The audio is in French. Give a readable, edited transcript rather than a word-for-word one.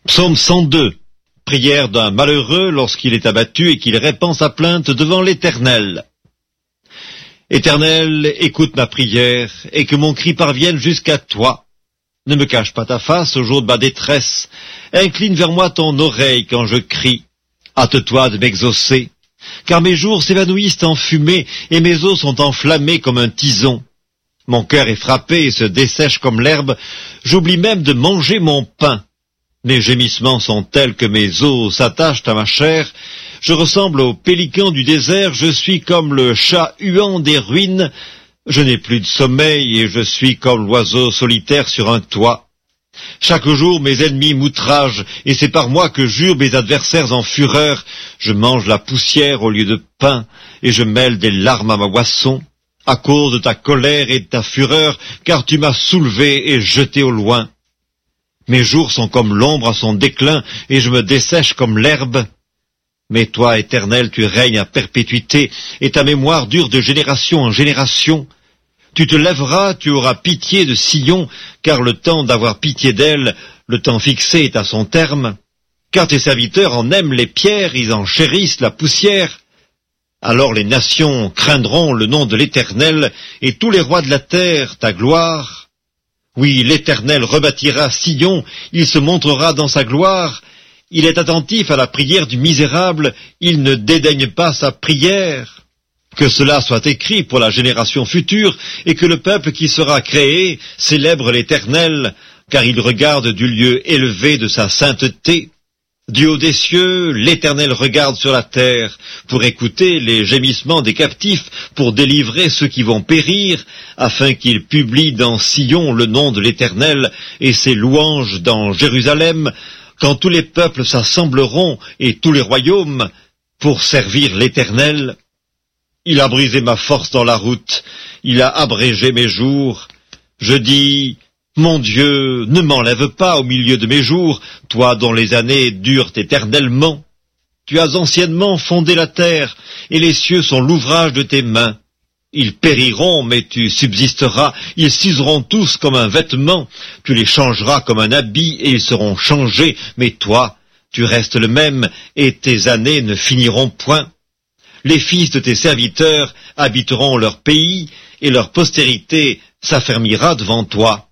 Psaume 102. Prière d'un malheureux lorsqu'il est abattu et qu'il répand sa plainte devant l'Éternel. Éternel, écoute ma prière et que mon cri parvienne jusqu'à toi. Ne me cache pas ta face au jour de ma détresse. Incline vers moi ton oreille quand je crie. Hâte-toi de m'exaucer, car mes jours s'évanouissent en fumée et mes os sont enflammés comme un tison. Mon cœur est frappé et se dessèche comme l'herbe. J'oublie même de manger mon pain. Mes gémissements sont tels que mes os s'attachent à ma chair. Je ressemble au pélican du désert, je suis comme le chat huant des ruines. Je n'ai plus de sommeil et je suis comme l'oiseau solitaire sur un toit. Chaque jour mes ennemis m'outragent et c'est par moi que jurent mes adversaires en fureur. Je mange la poussière au lieu de pain et je mêle des larmes à ma boisson. À cause de ta colère et de ta fureur, car tu m'as soulevé et jeté au loin. Mes jours sont comme l'ombre à son déclin, et je me dessèche comme l'herbe. Mais toi, Éternel, tu règnes à perpétuité, et ta mémoire dure de génération en génération. Tu te lèveras, tu auras pitié de Sion, car le temps d'avoir pitié d'elle, le temps fixé est à son terme. Car tes serviteurs en aiment les pierres, ils en chérissent la poussière. Alors les nations craindront le nom de l'Éternel, et tous les rois de la terre ta gloire. Oui, l'Éternel rebâtira Sion, il se montrera dans sa gloire. Il est attentif à la prière du misérable, il ne dédaigne pas sa prière. Que cela soit écrit pour la génération future, et que le peuple qui sera créé célèbre l'Éternel, car il regarde du lieu élevé de sa sainteté. Du haut des cieux, l'Éternel regarde sur la terre, pour écouter les gémissements des captifs, pour délivrer ceux qui vont périr, afin qu'il publie dans Sion le nom de l'Éternel et ses louanges dans Jérusalem, quand tous les peuples s'assembleront et tous les royaumes pour servir l'Éternel. Il a brisé ma force dans la route, il a abrégé mes jours. Je dis, mon Dieu, ne m'enlève pas au milieu de mes jours, toi dont les années durent éternellement. Tu as anciennement fondé la terre, et les cieux sont l'ouvrage de tes mains. Ils périront, mais tu subsisteras, ils s'useront tous comme un vêtement, tu les changeras comme un habit, et ils seront changés, mais toi, tu restes le même, et tes années ne finiront point. Les fils de tes serviteurs habiteront leur pays, et leur postérité s'affermira devant toi.